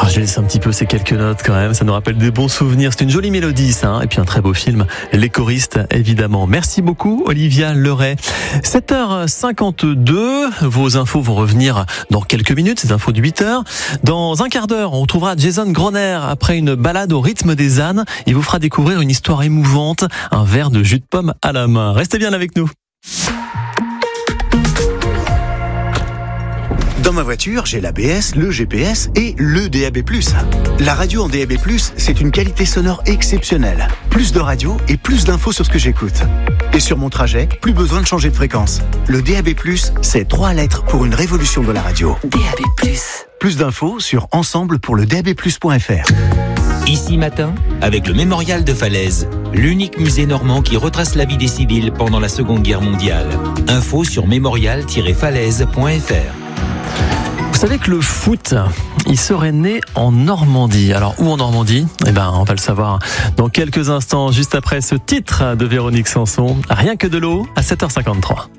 Je laisse un petit peu ces quelques notes quand même, ça nous rappelle des bons souvenirs. C'est une jolie mélodie ça, hein. Et puis un très beau film, Les choristes évidemment. Merci beaucoup Olivia Leray. 7h52, vos infos vont revenir dans quelques minutes, ces infos de 8h. Dans un quart d'heure, on retrouvera Jason Groner après une balade au rythme des ânes. Il vous fera découvrir une histoire émouvante, un verre de jus de pomme à la main. Restez bien avec nous. Dans ma voiture, j'ai l'ABS, le GPS et le DAB+. La radio en DAB+, c'est une qualité sonore exceptionnelle. Plus de radio et plus d'infos sur ce que j'écoute. Et sur mon trajet, plus besoin de changer de fréquence. Le DAB+, c'est 3 lettres pour une révolution de la radio. DAB+. Plus d'infos sur ensemble-pour-le-DAB+.fr. Ici matin, avec le Mémorial de Falaise, l'unique musée normand qui retrace la vie des civils pendant la Seconde Guerre mondiale. Info sur mémorial-falaise.fr. Vous savez que le foot, il serait né en Normandie. Alors, où en Normandie ? On va le savoir dans quelques instants, juste après ce titre de Véronique Sanson. Rien que de l'eau, à 7h53.